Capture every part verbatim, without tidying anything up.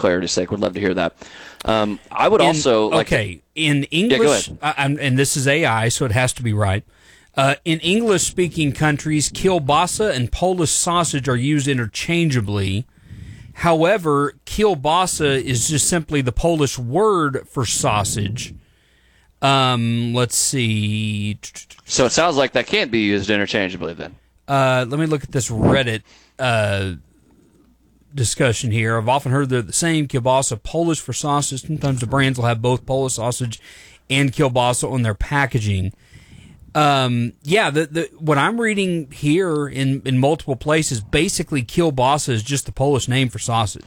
clarity's sake. Would love to hear that. Um, I would in, also like okay to, in English, yeah, I, I'm, and this is A I, so it has to be right. Uh, in English-speaking countries, kielbasa and Polish sausage are used interchangeably. However, kielbasa is just simply the Polish word for sausage. Um, let's see. So it sounds like that can't be used interchangeably then. Uh, let me look at this Reddit uh, discussion here. I've often heard they're the same. Kielbasa, Polish for sausage. Sometimes the brands will have both Polish sausage and kielbasa on their packaging. Um, yeah, the, the, what I'm reading here in, in multiple places, basically kielbasa is just the Polish name for sausage.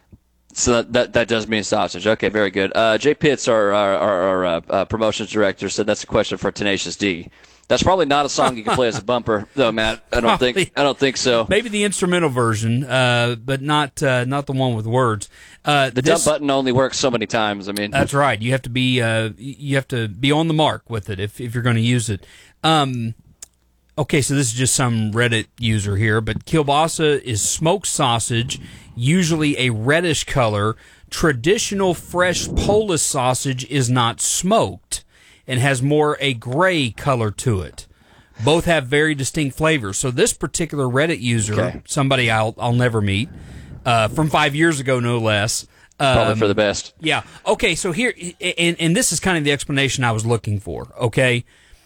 So that, that that does mean sausage. Okay, very good. Uh, Jay Pitts, our our, our, our uh, uh, promotions director, said that's a question for Tenacious D. That's probably not a song you can play as a bumper, though, Matt. I don't probably, think I don't think so. Maybe the instrumental version, uh, but not uh, not the one with words. Uh, the this, dump button only works so many times. I mean, that's right. You have to be uh, you have to be on the mark with it if if you're going to use it. Um, okay, so this is just some Reddit user here, but kielbasa is smoked sausage, usually a reddish color. Traditional fresh Polish sausage is not smoked and has more a gray color to it. Both have very distinct flavors. So this particular Reddit user, okay. somebody I'll I'll never meet, uh, from five years ago, no less. Um, Probably for the best. Yeah. Okay. So here, and and this is kind of the explanation I was looking for. Okay.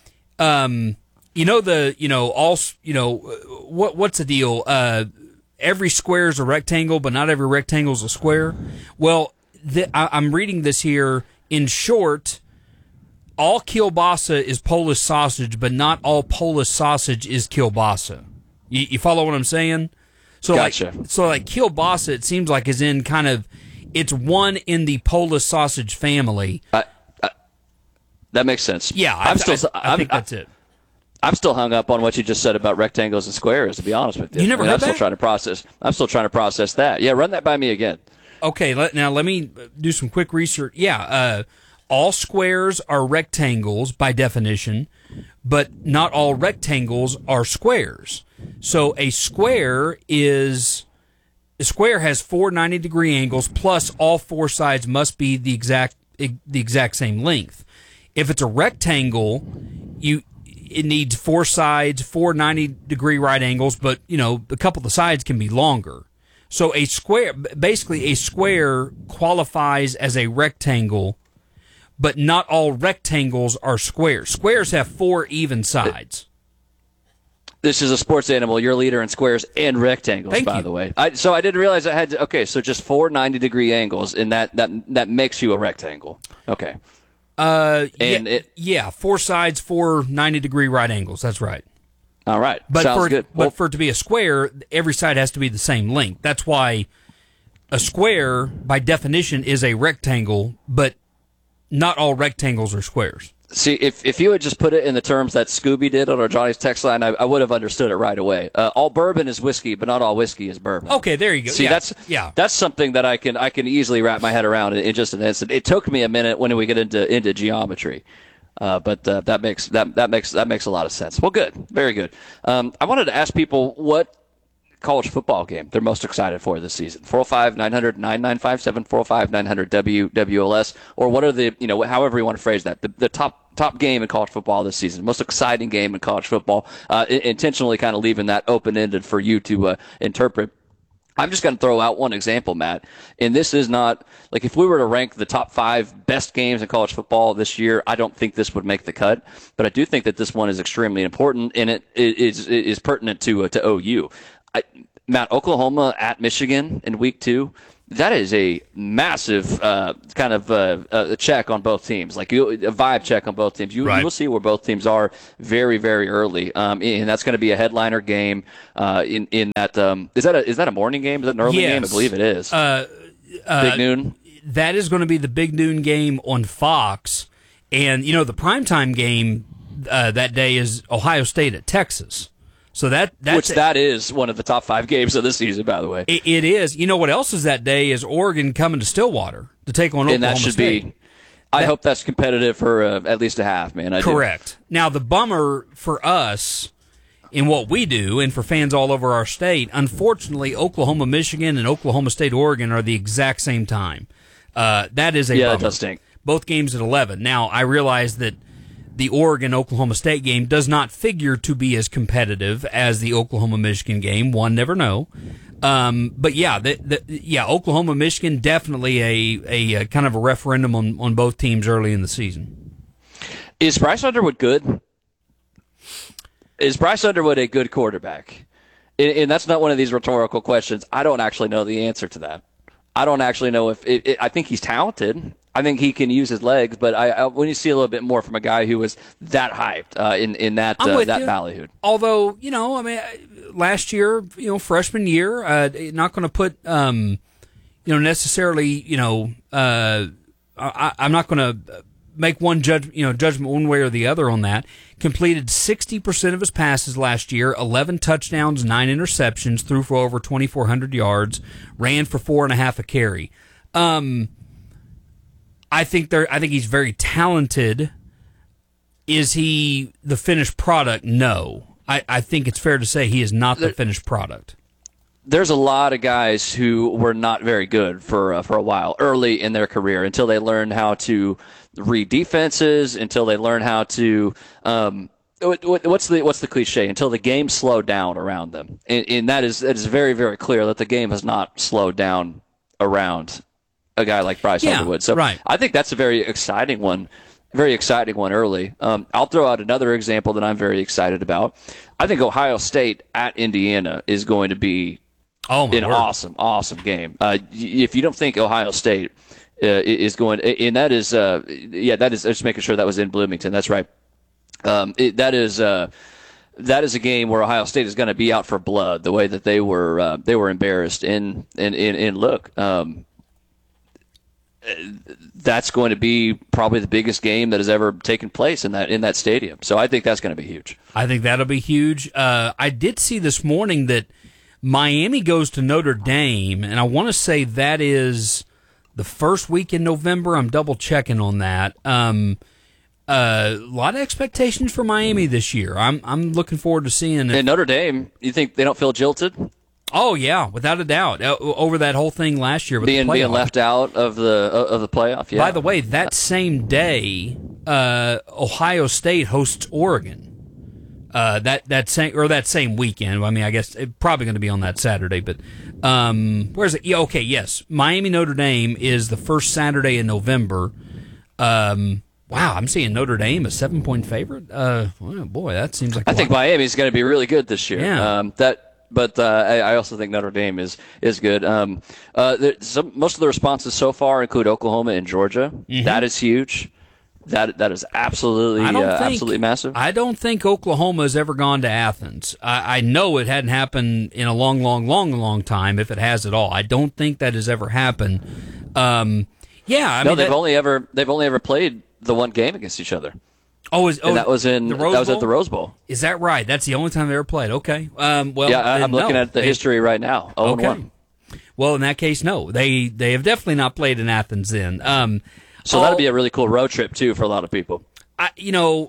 Um, you know the you know all you know what what's the deal? Uh, every square is a rectangle, but not every rectangle is a square. Well, the, I, I'm reading this here. In short, all kielbasa is Polish sausage, but not all Polish sausage is kielbasa. You, you follow what I'm saying? So gotcha. like, so like kielbasa, it seems like is in kind of, it's one in the Polish sausage family. I, I, that makes sense. Yeah, I'm I, still. I, I I'm, think that's it. I'm still hung up on what you just said about rectangles and squares. To be honest with you, you never I mean, heard I'm that? still trying to process. I'm still trying to process that. Yeah, run that by me again. Okay, let, now let me do some quick research. Yeah. Uh, All squares are rectangles by definition, but not all rectangles are squares. So a square is a square has four ninety-degree angles, plus all four sides must be the exact the exact same length. If it's a rectangle, you it needs four sides, four ninety-degree right angles, but you know a couple of the sides can be longer. So a square, basically a square qualifies as a rectangle, but not all rectangles are squares. Squares have four even sides. This is a sports animal. You're a leader in squares and rectangles, Thank by you. the way. I, so I didn't realize I had to, okay, so just four ninety-degree angles, and that, that, that makes you a rectangle. Okay. Uh, and yeah, it, yeah, four sides, four ninety-degree right angles. That's right. All right. But Sounds for, good. But Well, for it to be a square, every side has to be the same length. That's why a square, by definition, is a rectangle, but not all rectangles are squares. See, if if you had just put it in the terms that Scooby did on our Johnny's text line, I, I would have understood it right away. Uh, all bourbon is whiskey, but not all whiskey is bourbon. Okay, there you go. See, yeah. that's yeah. that's something that I can I can easily wrap my head around in, in just an instant. It took me a minute when we get into into geometry, uh, but uh, that makes that that makes that makes a lot of sense. Well, good, very good. Um, I wanted to ask people what college football game they're most excited for this season. four oh five, nine hundred, nine nine five seven, four oh five, nine hundred, W L S, or what are the, you know, however you want to phrase that, the, the top top game in college football this season, most exciting game in college football, uh, intentionally kind of leaving that open-ended for you to uh, interpret. I'm just going to throw out one example, Matt, and this is not, like if we were to rank the top five best games in college football this year, I don't think this would make the cut, but I do think that this one is extremely important, and it is, it is pertinent to, uh, to O U. I, Matt, Oklahoma at Michigan in week two, that is a massive uh, kind of uh, a check on both teams, like you, a vibe check on both teams. You, right. you will see where both teams are very, very early, um, and that's going to be a headliner game. Uh, in in that um, is that a is that a morning game? Is that an early yes. game? I believe it is. Uh, uh, Big noon. That is going to be the big noon game on Fox, and you know the primetime game uh, that day is Ohio State at Texas. So that that's Which that is one of the top five games of the season, by the way. It, it is. You know what else is that day is Oregon coming to Stillwater to take on Oklahoma and that should State. be. I that, hope that's competitive for uh, at least a half, man. I correct. Do. Now the bummer for us, in what we do, and for fans all over our state, unfortunately, Oklahoma, Michigan, and Oklahoma State, Oregon are the exact same time. Uh, that is a yeah, bummer. that does stink. Both games at eleven. Now, I realize that the Oregon-Oklahoma State game does not figure to be as competitive as the Oklahoma-Michigan game. One never know. Um, but yeah, the, the, yeah, Oklahoma-Michigan definitely a, a, a kind of a referendum on, on both teams early in the season. Is Bryce Underwood good? Is Bryce Underwood a good quarterback? And, and that's not one of these rhetorical questions. I don't actually know the answer to that. I don't actually know if it, it, I think he's talented. I think he can use his legs, but I, I when you see a little bit more from a guy who was that hyped uh, in in that uh, that you. ballyhood. Although, you know, I mean, last year, you know, freshman year, uh, not going to put, um, you know, necessarily, you know, uh, I, I'm not going to make one judge, you know, judgment one way or the other on that. Completed sixty percent of his passes last year, eleven touchdowns, nine interceptions, threw for over twenty-four hundred yards, ran for four and a half a carry. Um, I think there. I think he's very talented. Is he the finished product? No. I, I think it's fair to say he is not the finished product. There's a lot of guys who were not very good for uh, for a while early in their career until they learned how to read defenses, until they learn how to um, what's the what's the cliche? Until the game slowed down around them, and, and that is that is very very clear that the game has not slowed down around a guy like Bryce yeah, Underwood. So right. I think that's a very exciting one, very exciting one early. Um, I'll throw out another example that I'm very excited about. I think Ohio State at Indiana is going to be oh, my an word. awesome, awesome game. Uh, if you don't think Ohio State uh, is going, and that is, uh, yeah, that is just making sure that was in Bloomington. That's right. Um, it, that is. Uh, That is a game where Ohio State is going to be out for blood. The way that they were, uh, they were embarrassed in in in, in look. Um, that's going to be probably the biggest game that has ever taken place in that in that stadium. So I think that's going to be huge. I think that'll be huge. Uh, I did see this morning that Miami goes to Notre Dame, and I want to say that is the first week in November. I'm double checking on that. Um, uh, a lot of expectations for Miami this year. I'm I'm looking forward to seeing it. And Notre Dame, you think they don't feel jilted? Oh yeah, without a doubt. Uh, over that whole thing last year with being the being left out of the of the playoff. Yeah. By the way, that same day, uh, Ohio State hosts Oregon. Uh, that that same or that same weekend. I mean, I guess it's probably going to be on that Saturday. But um, where's it? Yeah, okay, yes, Miami Notre Dame is the first Saturday in November. Um, wow, I'm seeing Notre Dame a seven point favorite. Uh, well, boy, that seems like I think Miami's going to be really good this year. Yeah. Um, that. But uh, I, I also think Notre Dame is is good. Um, uh, there, some, most of the responses so far include Oklahoma and Georgia. Mm-hmm. That is huge. That that is absolutely I don't uh, think, absolutely massive. I don't think Oklahoma has ever gone to Athens. I, I know it hadn't happened in a long, long, long, long time. If it has at all, I don't think that has ever happened. Um, yeah, I no, mean, they've that, only ever they've only ever played the one game against each other. Oh, is, oh, and that was in the Rose that was Bowl? at the Rose Bowl. Is that right? That's the only time they ever played. Okay. Um, well, yeah, I, I'm looking no. at the they, history right now. Oh, okay. one. Well, in that case, no. They they have definitely not played in Athens then. Um, so all, that'd be a really cool road trip too for a lot of people. I, you know,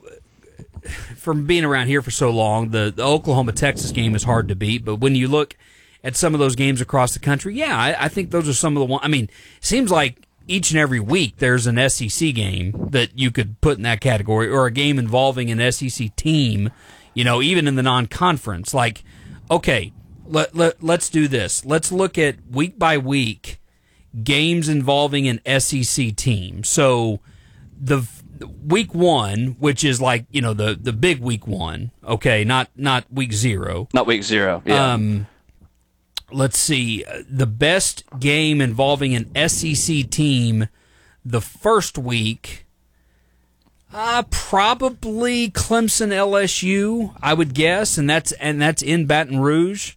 from being around here for so long, the, the Oklahoma Texas game is hard to beat. But when you look at some of those games across the country, yeah, I, I think those are some of the ones. I mean, it seems like each and every week there's an S E C game that you could put in that category, or a game involving an S E C team, you know, even in the non-conference. Like, okay, let, let, let's do this. Let's look at week by week games involving an S E C team. So the week one, which is like, you know, the, the big week one, okay, not not week zero. Not week zero, yeah. Um, Let's see, the best game involving an S E C team the first week, uh, probably Clemson L S U, I would guess, and that's and that's in Baton Rouge.